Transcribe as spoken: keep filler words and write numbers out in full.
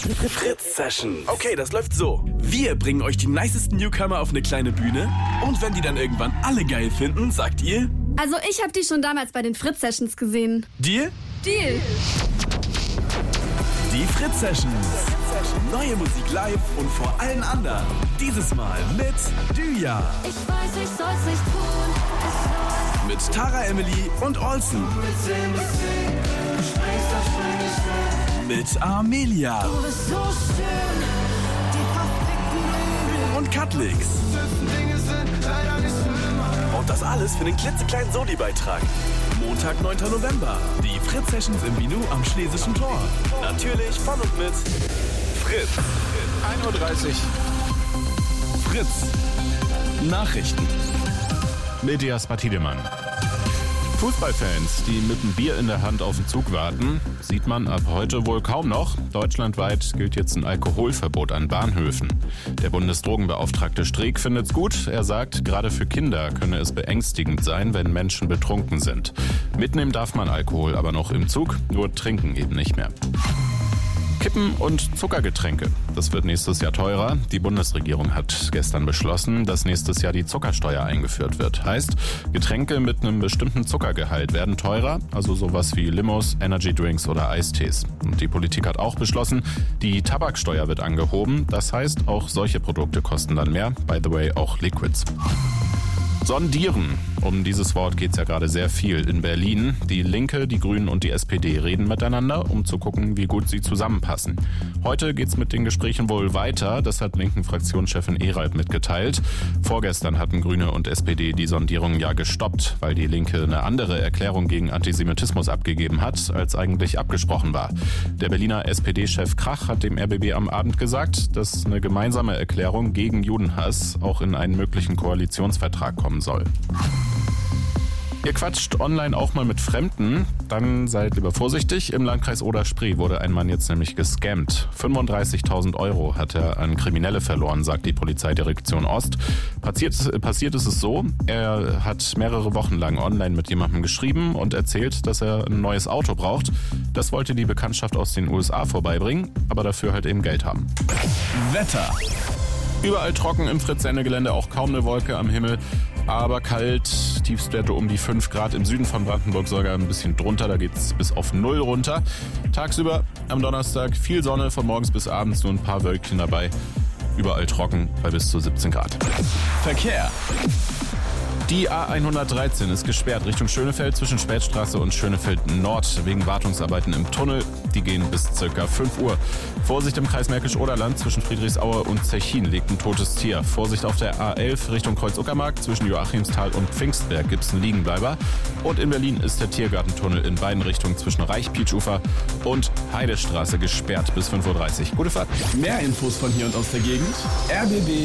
Fritz Session. Okay, das läuft so. Wir bringen euch die nicesten Newcomer auf eine kleine Bühne. Und wenn die dann irgendwann alle geil finden, sagt ihr... Also ich hab die schon damals bei den Fritz Sessions gesehen. Deal? Deal. Die Fritz Sessions. Neue Musik live und vor allen anderen. Dieses Mal mit Düja. Ich weiß, ich soll's nicht tun. Mit Tara Emily und Olsen. Mit Amelia. Du bist so schön. Die verfickten Lügen. Und Katlix. Und das alles für den klitzekleinen Soli-Beitrag. Montag, neunter November. Die Fritz Sessions im Binu am Schlesischen Tor. Natürlich von und mit Fritz. ein Uhr dreißig. Fritz. Nachrichten. Mit Jasper Tiedemann. Fußballfans, die mit einem Bier in der Hand auf den Zug warten, sieht man ab heute wohl kaum noch. Deutschlandweit gilt jetzt ein Alkoholverbot an Bahnhöfen. Der Bundesdrogenbeauftragte Streeck findet's gut. Er sagt, gerade für Kinder könne es beängstigend sein, wenn Menschen betrunken sind. Mitnehmen darf man Alkohol aber noch im Zug, nur trinken eben nicht mehr. Kippen und Zuckergetränke. Das wird nächstes Jahr teurer. Die Bundesregierung hat gestern beschlossen, dass nächstes Jahr die Zuckersteuer eingeführt wird. Heißt, Getränke mit einem bestimmten Zuckergehalt werden teurer, also sowas wie Limos, Energydrinks oder Eistees. Und die Politik hat auch beschlossen, die Tabaksteuer wird angehoben. Das heißt, auch solche Produkte kosten dann mehr. By the way, auch Liquids. Sondieren. Um dieses Wort geht es ja gerade sehr viel in Berlin. Die Linke, die Grünen und die S P D reden miteinander, um zu gucken, wie gut sie zusammenpassen. Heute geht es mit den Gesprächen wohl weiter. Das hat linken Fraktionschefin Erald mitgeteilt. Vorgestern hatten Grüne und S P D die Sondierungen ja gestoppt, weil die Linke eine andere Erklärung gegen Antisemitismus abgegeben hat, als eigentlich abgesprochen war. Der Berliner S P D-Chef Krach hat dem R B B am Abend gesagt, dass eine gemeinsame Erklärung gegen Judenhass auch in einen möglichen Koalitionsvertrag kommen soll. Ihr quatscht online auch mal mit Fremden, dann seid lieber vorsichtig. Im Landkreis Oder-Spree wurde ein Mann jetzt nämlich gescammt. fünfunddreißigtausend Euro hat er an Kriminelle verloren, sagt die Polizeidirektion Ost. Passiert, passiert ist es so, er hat mehrere Wochen lang online mit jemandem geschrieben und erzählt, dass er ein neues Auto braucht. Das wollte die Bekanntschaft aus den U S A vorbeibringen, aber dafür halt eben Geld haben. Wetter. Überall trocken im Fritz-Sendegelände, auch kaum eine Wolke am Himmel, aber kalt, Tiefstwerte um die fünf Grad, im Süden von Brandenburg sogar ein bisschen drunter, da geht's bis auf null runter. Tagsüber am Donnerstag viel Sonne, von morgens bis abends nur ein paar Wölkchen dabei, überall trocken bei bis zu siebzehn Grad. Verkehr. Die A hundertdreizehn ist gesperrt Richtung Schönefeld zwischen Spätstraße und Schönefeld Nord wegen Wartungsarbeiten im Tunnel. Die gehen bis ca. fünf Uhr. Vorsicht im Kreis Märkisch-Oderland zwischen Friedrichsaue und Zechin liegt ein totes Tier. Vorsicht auf der A elf Richtung Kreuz-Uckermark zwischen Joachimsthal und Pfingstberg gibt's einen Liegenbleiber. Und in Berlin ist der Tiergartentunnel in beiden Richtungen zwischen Reich-Pietschufer und Heidestraße gesperrt bis fünf Uhr dreißig. Gute Fahrt. Mehr Infos von hier und aus der Gegend. R B B